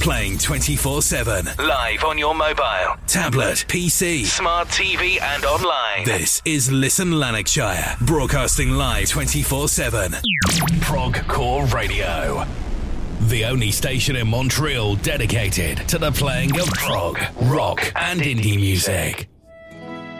Playing 24/7. Live on your mobile, tablet, PC, smart TV and online. This is Listen Lanarkshire. Broadcasting live 24/7. Prog Core Radio. The only station in Montreal dedicated to the playing of prog, rock and indie music.